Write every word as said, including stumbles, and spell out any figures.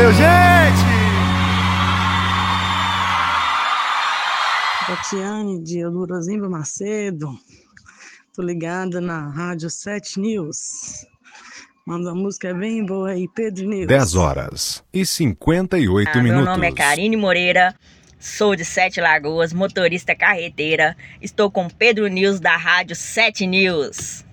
Valeu, gente! Tatiane de Eudorozimba Macedo. Tô ligada na Rádio sete News. Manda uma música bem boa aí, Pedro News. dez horas e cinquenta e oito ah, minutos. Meu nome é Karine Moreira, sou de Sete Lagoas, motorista carreteira. Estou com Pedro News da Rádio sete News.